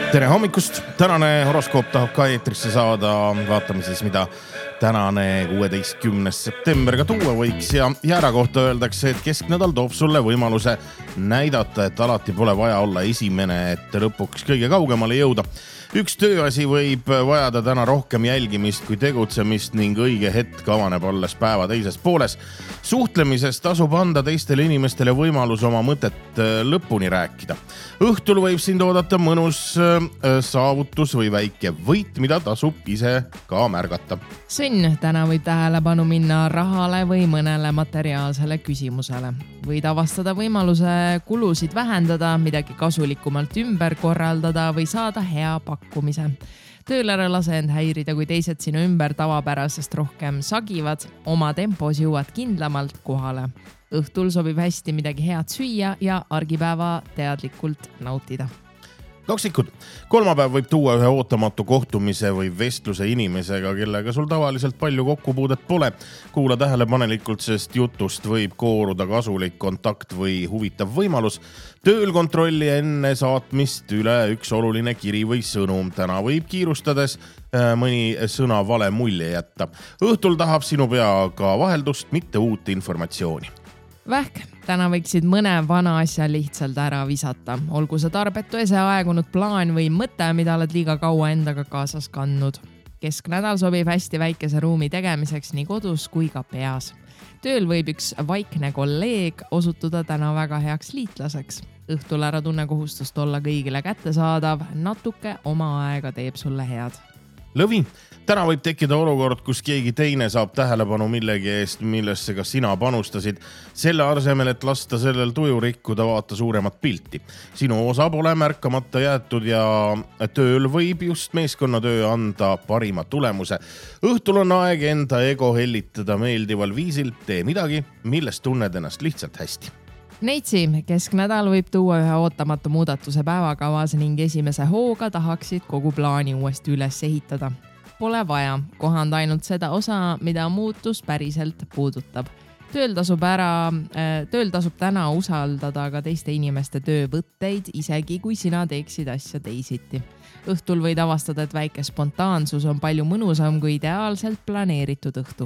Tere hommikust! Tänane horoskoop tahab ka eetrisse saada. Vaatame siis, mida tänane 16. september ka tuua võiks. Ja jäära kohta öeldakse, et kesknädal toob sulle võimaluse näidata, et alati pole vaja olla esimene, et lõpuks kõige kaugemale jõuda. Üks tööasi võib vajada täna rohkem jälgimist kui tegutsemist ning õige hetk avaneb alles päeva teises pooles. Suhtlemises tasub anda teistele inimestele võimalus oma mõtet lõpuni rääkida. Õhtul võib sind oodata mõnus saavutus või väike võit, mida tasub ise ka märgata. Sõnn, täna võib tähelepanu minna rahale või mõnele materiaalsele küsimusele. Võid avastada võimaluse kulusid vähendada, midagi kasulikumalt ümber korraldada või saada hea pakkumise. Tööl ära lase end häirida, kui teised sinu ümber tavapärasest rohkem sagivad, oma tempos jõuad kindlamalt kohale. Õhtul sobib hästi midagi head süüa ja argipäeva teadlikult nautida. Kaksikud, kolmapäev võib tuua ühe ootamatu kohtumise või vestluse inimesega, kellega sul tavaliselt palju kokkupuudet pole. Kuula tähelepanelikult, sest jutust võib kooruda kasulik kontakt või huvitav võimalus. Tööl kontrolli enne saatmist üle üks oluline kiri või sõnum. Täna võib kiirustades mõni sõna vale mulje jätta. Õhtul tahab sinu pea ka vaheldust, mitte uut informatsiooni. Vähk, täna võiksid mõne vana asja lihtsalt ära visata. Olgu see tarbetu aegunud plaan või mõte, mida oled liiga kaua endaga kaasas kandnud. Kesknädal sobib hästi väikese ruumi tegemiseks nii kodus kui ka peas. Tööl võib üks vaikne kolleeg osutuda täna väga heaks liitlaseks. Õhtul ära tunne kohustust olla kõigile kättesaadav, natuke oma aega teeb sulle head. Lõvi, täna võib tekkida olukord, kus keegi teine saab tähelepanu millegi eest, millesse ka sina panustasid. Selle asemel, et lasta sellel tuju rikkuda, vaata suuremat pilti. Sinu osa pole märkamata jäetud ja tööl võib just meeskonnatöö anda parima tulemuse. Õhtul on aeg enda ego hellitada meeldival viisil. Tee midagi, millest tunned ennast lihtsalt hästi. Neitsi, kesknädal võib tuua ühe ootamatu muudatuse päevakavas ning esimese hooga tahaksid kogu plaani uuesti üles ehitada. Pole vaja, kohanda ainult seda osa, mida muutus päriselt puudutab. Tööl tasub täna usaldada ka teiste inimeste töövõtteid, isegi kui sina teeksid asja teisiti. Õhtul võid avastada, et väike spontaansus on palju mõnusam kui ideaalselt planeeritud õhtu.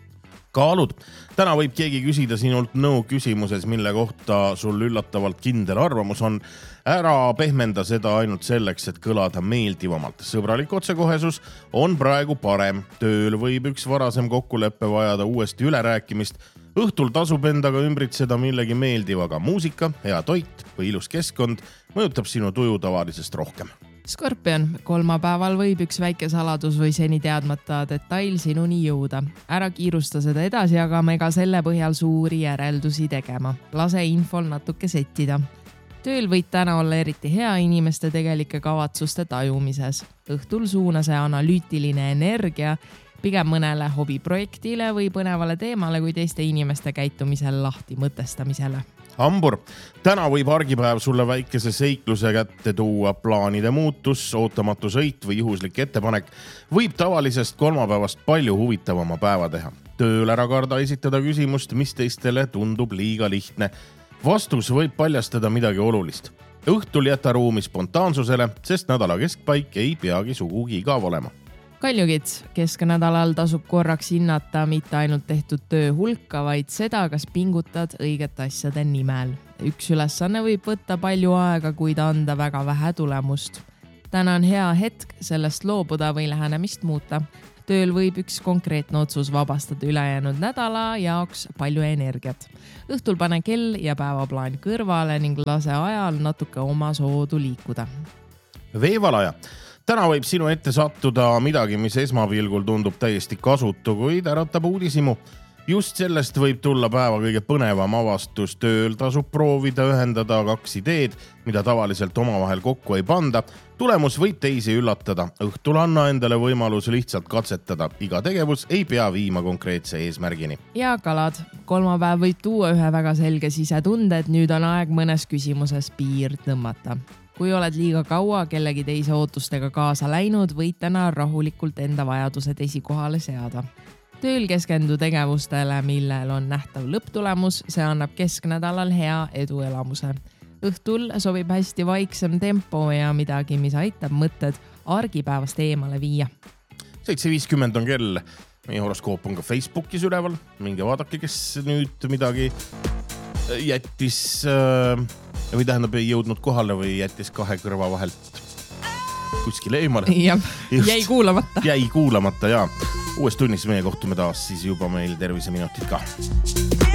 Kaalud. Täna võib keegi küsida sinult nõu küsimuses, mille kohta sul üllatavalt kindel arvamus on. Ära pehmenda seda ainult selleks, et kõlada meeldivamalt. Sõbralik otsekohesus on praegu parem. Tööl võib üks varasem kokkuleppe vajada uuesti ülerääkimist. Õhtul tasub endaga ümbritseda millegi meeldivaga. Muusika, hea toit või ilus keskkond mõjutab sinu tuju tavalisest rohkem. Skorpion, kolmapäeval võib üks väike saladus või seni teadmata detail sinuni jõuda. Ära kiirusta seda edasi jagama ega selle põhjal suuri järeldusi tegema. Lase infol natuke settida. Tööl võid täna olla eriti hea inimeste tegelike kavatsuste tajumises. Õhtul suuna see analüütiline energia pigem mõnele hobiprojektile või põnevale teemale kui teiste inimeste käitumisel lahti mõtestamisele. Hambur, täna võib argipäev sulle väikese seikluse kätte tuua. Plaanide muutus, ootamatu sõit või juhuslik ettepanek võib tavalisest kolmapäevast palju huvitavama päeva teha. Tööl ära karda esitada küsimust, mis teistele tundub liiga lihtne. Vastus võib paljastada midagi olulist. Õhtul jäta ruumi spontaansusele, sest nädala keskpaik ei peagi sugugi igav olema. Kaljugid, kesknädalal tasub korraks hinnata mitte ainult tehtud töö hulka, vaid seda, kas pingutad õigete asjade nimel. Üks ülesanne võib võtta palju aega, kuid anda väga vähe tulemust. Täna on hea hetk sellest loobuda või lähenemist muuta. Tööl võib üks konkreetne otsus vabastada ülejäänud nädala jaoks palju energiat. Õhtul pane kell ja päevaplaan kõrvale ning lase ajal natuke oma soodu liikuda. Veevalaja. Täna võib sinu ette sattuda midagi, mis esmapilgul tundub täiesti kasutu, kuid äratab uudishimu. Just sellest võib tulla päeva kõige põnevam avastus. Tööl tasub proovida ühendada kaks ideed, mida tavaliselt omavahel kokku ei panda. Tulemus võib teisi üllatada. Õhtul anna endale võimalus lihtsalt katsetada. Iga tegevus ei pea viima konkreetse eesmärgini. Ja kalad, kolmapäev võib tuua ühe väga selge sisetunde, et nüüd on aeg mõnes küsimuses piir tõmmata. Kui oled liiga kaua kellegi teise ootustega kaasa läinud, võid täna rahulikult enda vajadused esikohale seada. Tööl keskendu tegevustele, millel on nähtav lõpptulemus, see annab kesknädalal hea eduelamuse. Õhtul sobib hästi vaiksem tempo ja midagi, mis aitab mõtted argipäevast eemale viia. 7.50 on kell. Meie horoskoop on ka Facebookis üleval. Minge vaadake, kes nüüd midagi jättis või tähendab ei jõudnud kohale või jättis kahe kõrva vahelt kuskile eemale. Jäi kuulamata. Jäi kuulamata, jaa. Uues tunnis meie kohtume taas siis juba meil terviseminutid ka.